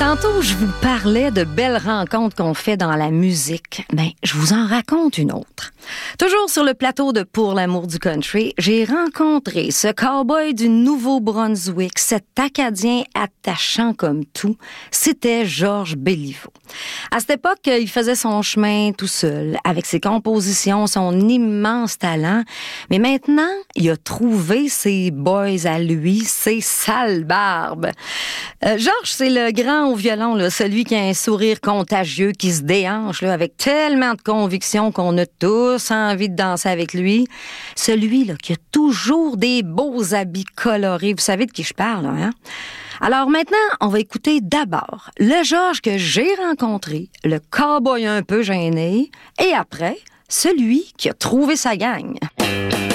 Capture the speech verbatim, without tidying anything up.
Tantôt, je vous parlais de belles rencontres qu'on fait dans la musique. Ben, je vous en raconte une autre. Toujours sur le plateau de Pour l'amour du country, j'ai rencontré ce cowboy du Nouveau-Brunswick, cet Acadien attachant comme tout. C'était Georges Béliveau. À cette époque, il faisait son chemin tout seul, avec ses compositions, son immense talent. Mais maintenant, il a trouvé ses boys à lui, ses sales barbes. Euh, Georges, c'est le grand au violon, là, celui qui a un sourire contagieux, qui se déhanche là, avec tellement de conviction qu'on a tous envie de danser avec lui. Celui là, qui a toujours des beaux habits colorés. Vous savez de qui je parle, hein? Alors maintenant, on va écouter d'abord le Georges que j'ai rencontré, le cowboy un peu gêné, et après, celui qui a trouvé sa gang.